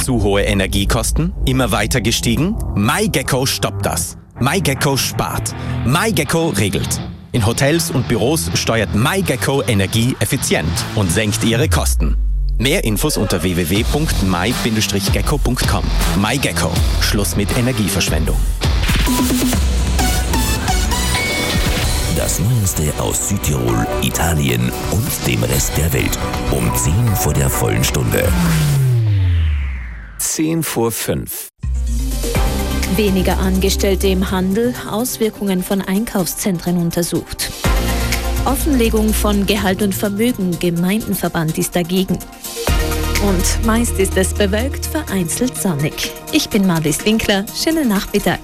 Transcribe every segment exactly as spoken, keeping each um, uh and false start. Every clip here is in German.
Zu hohe Energiekosten? Immer weiter gestiegen? MyGecko stoppt das. MyGecko spart. MyGecko regelt. In Hotels und Büros steuert MyGecko Energie effizient und senkt ihre Kosten. Mehr Infos unter w w w punkt my Bindestrich gecko punkt com. MyGecko. Schluss mit Energieverschwendung. Das Neueste aus Südtirol, Italien und dem Rest der Welt. Um zehn vor der vollen Stunde. zehn vor fünf. Weniger Angestellte im Handel, Auswirkungen von Einkaufszentren untersucht. Offenlegung von Gehalt und Vermögen, Gemeindenverband ist dagegen. Und meist ist es bewölkt, vereinzelt sonnig. Ich bin Marlies Winkler, schönen Nachmittag.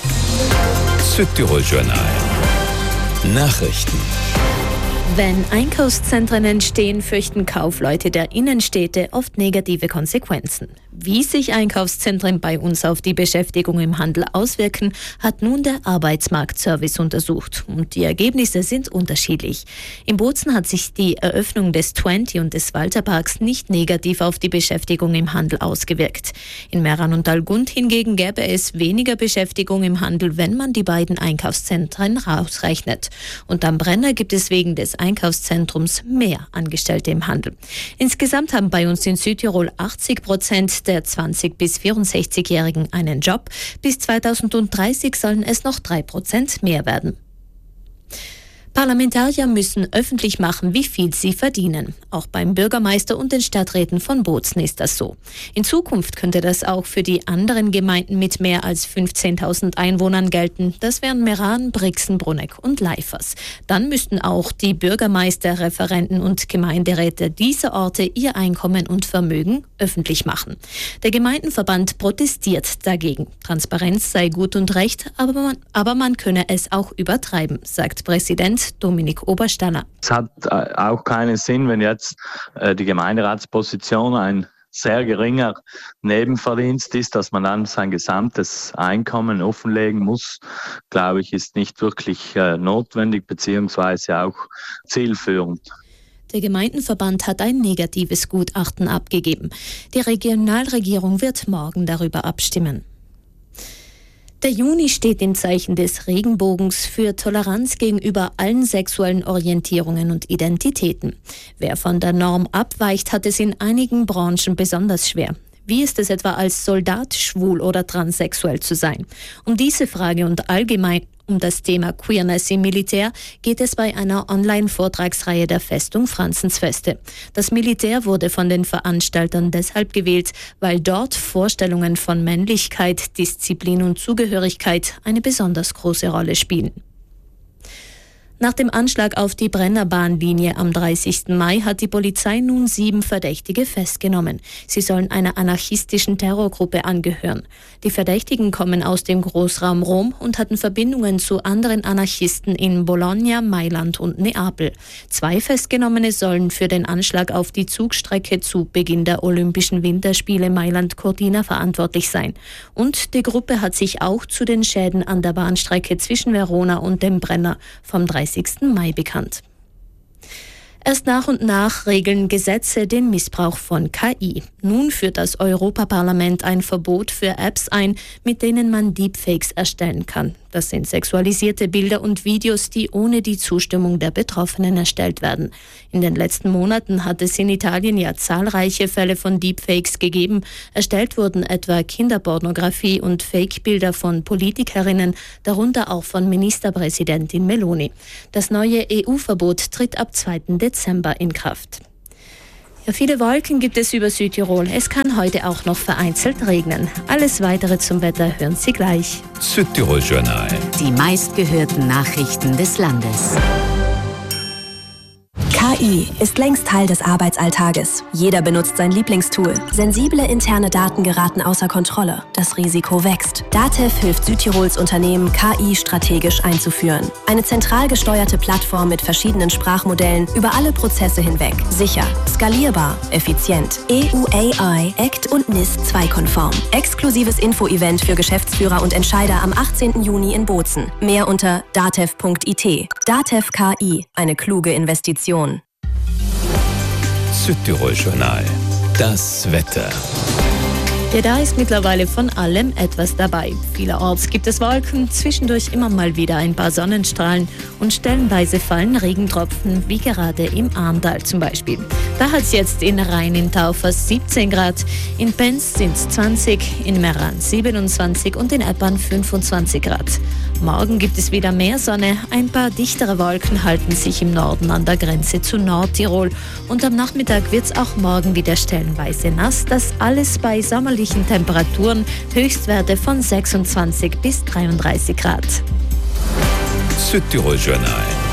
Südtirol Journal. Nachrichten. Wenn Einkaufszentren entstehen, fürchten Kaufleute der Innenstädte oft negative Konsequenzen. Wie sich Einkaufszentren bei uns auf die Beschäftigung im Handel auswirken, hat nun der Arbeitsmarktservice untersucht. Und die Ergebnisse sind unterschiedlich. In Bozen hat sich die Eröffnung des zwanzig und des Walterparks nicht negativ auf die Beschäftigung im Handel ausgewirkt. In Meran und Allgund hingegen gäbe es weniger Beschäftigung im Handel, wenn man die beiden Einkaufszentren rausrechnet. Und am Brenner gibt es wegen des Einkaufszentrums mehr Angestellte im Handel. Insgesamt haben bei uns in Südtirol achtzig Prozent der zwanzig- bis vierundsechzigjährigen einen Job. Bis zweitausenddreißig sollen es noch drei Prozent mehr werden. Parlamentarier müssen öffentlich machen, wie viel sie verdienen. Auch beim Bürgermeister und den Stadträten von Bozen ist das so. In Zukunft könnte das auch für die anderen Gemeinden mit mehr als fünfzehntausend Einwohnern gelten. Das wären Meran, Brixen, Bruneck und Leifers. Dann müssten auch die Bürgermeister, Referenten und Gemeinderäte dieser Orte ihr Einkommen und Vermögen öffentlich machen. Der Gemeindenverband protestiert dagegen. Transparenz sei gut und recht, aber man, aber man könne es auch übertreiben, sagt Präsident Dominik Oberstaller. Es hat auch keinen Sinn, wenn jetzt äh, die Gemeinderatsposition ein sehr geringer Nebenverdienst ist, dass man dann sein gesamtes Einkommen offenlegen muss, glaube ich, ist nicht wirklich äh, notwendig beziehungsweise auch zielführend. Der Gemeindenverband hat ein negatives Gutachten abgegeben. Die Regionalregierung wird morgen darüber abstimmen. Der Juni steht im Zeichen des Regenbogens für Toleranz gegenüber allen sexuellen Orientierungen und Identitäten. Wer von der Norm abweicht, hat es in einigen Branchen besonders schwer. Wie ist es etwa als Soldat, schwul oder transsexuell zu sein? Um diese Frage und allgemein um das Thema Queerness im Militär geht es bei einer Online-Vortragsreihe der Festung Franzensfeste. Das Militär wurde von den Veranstaltern deshalb gewählt, weil dort Vorstellungen von Männlichkeit, Disziplin und Zugehörigkeit eine besonders große Rolle spielen. Nach dem Anschlag auf die Brennerbahnlinie am dreißigsten Mai hat die Polizei nun sieben Verdächtige festgenommen. Sie sollen einer anarchistischen Terrorgruppe angehören. Die Verdächtigen kommen aus dem Großraum Rom und hatten Verbindungen zu anderen Anarchisten in Bologna, Mailand und Neapel. Zwei Festgenommene sollen für den Anschlag auf die Zugstrecke zu Beginn der Olympischen Winterspiele Mailand-Cortina verantwortlich sein. Und die Gruppe hat sich auch zu den Schäden an der Bahnstrecke zwischen Verona und dem Brenner vom dreißigsten Mai bekannt. Erst nach und nach regeln Gesetze den Missbrauch von K I. Nun führt das Europaparlament ein Verbot für Apps ein, mit denen man Deepfakes erstellen kann. Das sind sexualisierte Bilder und Videos, die ohne die Zustimmung der Betroffenen erstellt werden. In den letzten Monaten hat es in Italien ja zahlreiche Fälle von Deepfakes gegeben. Erstellt wurden etwa Kinderpornografie und Fake-Bilder von Politikerinnen, darunter auch von Ministerpräsidentin Meloni. Das neue E U-Verbot tritt ab zweiten Dezember in Kraft. Ja, viele Wolken gibt es über Südtirol. Es kann heute auch noch vereinzelt regnen. Alles Weitere zum Wetter hören Sie gleich. Südtirol Journal. Die meistgehörten Nachrichten des Landes. K I ist längst Teil des Arbeitsalltages. Jeder benutzt sein Lieblingstool. Sensible interne Daten geraten außer Kontrolle. Das Risiko wächst. DATEV hilft Südtirols Unternehmen, K I strategisch einzuführen. Eine zentral gesteuerte Plattform mit verschiedenen Sprachmodellen über alle Prozesse hinweg. Sicher, skalierbar, effizient. E U A I, A C T und N I S zwei konform. Exklusives Info-Event für Geschäftsführer und Entscheider am achtzehnten Juni in Bozen. Mehr unter datev punkt I T. DATEV K I, eine kluge Investition. Südtirol Journal. Das Wetter. Ja, da ist mittlerweile von allem etwas dabei. Vielerorts gibt es Wolken, zwischendurch immer mal wieder ein paar Sonnenstrahlen und stellenweise fallen Regentropfen, wie gerade im Arntal zum Beispiel. Da hat es jetzt in Rhein in Taufers siebzehn Grad, in Penz sind es zwanzig, in Meran siebenundzwanzig und in Eppern fünfundzwanzig Grad. Morgen gibt es wieder mehr Sonne, ein paar dichtere Wolken halten sich im Norden an der Grenze zu Nordtirol und am Nachmittag wird es auch morgen wieder stellenweise nass, das alles bei sommerlichen Temperaturen, Höchstwerte von sechsundzwanzig bis dreiunddreißig Grad. Südtirol Journal.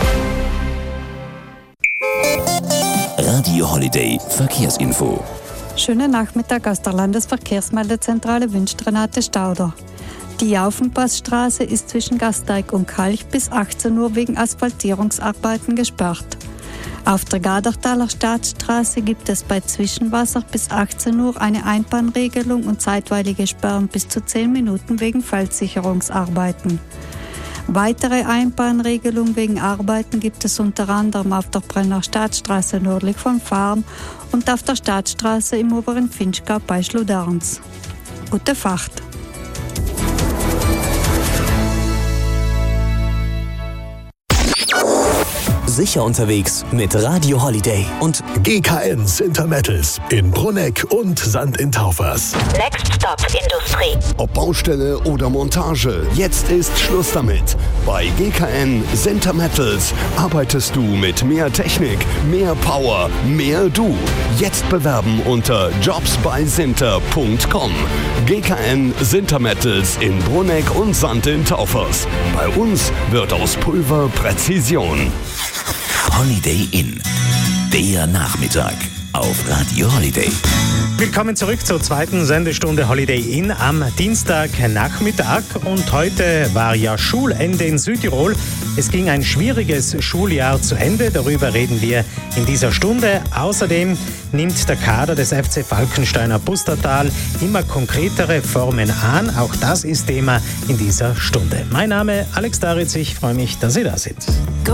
Radio Holiday Verkehrsinfo. Schönen Nachmittag aus der Landesverkehrsmeldezentrale wünscht Renate Stauder. Die Aufenpassstraße ist zwischen Gasteig und Kalch bis achtzehn Uhr wegen Asphaltierungsarbeiten gesperrt. Auf der Gadertaler Staatsstraße gibt es bei Zwischenwasser bis achtzehn Uhr eine Einbahnregelung und zeitweilige Sperren bis zu zehn Minuten wegen Feldsicherungsarbeiten. Weitere Einbahnregelungen wegen Arbeiten gibt es unter anderem auf der Brenner Staatsstraße nördlich von Farm und auf der Staatsstraße im oberen Finchgau bei Schluderns. Gute Fahrt! Sicher unterwegs mit Radio Holiday und G K N Sintermettels in Brunegg und Sand in Taufers. Next Stop Industrie. Ob Baustelle oder Montage, jetzt ist Schluss damit. Bei G K N Sintermettels arbeitest du mit mehr Technik, mehr Power, mehr du. Jetzt bewerben unter jobs bei sinter punkt com. G K N Sintermettels in Brunegg und Sand in Taufers. Bei uns wird aus Pulver Präzision. Holiday Inn. Der Nachmittag auf Radio Holiday. Willkommen zurück zur zweiten Sendestunde Holiday Inn am Dienstagnachmittag. Und heute war ja Schulende in Südtirol. Es ging ein schwieriges Schuljahr zu Ende. Darüber reden wir in dieser Stunde. Außerdem nimmt der Kader des F C Falkensteiner Pustertal immer konkretere Formen an. Auch das ist Thema in dieser Stunde. Mein Name Alex Daritz. Ich freue mich, dass Sie da sind.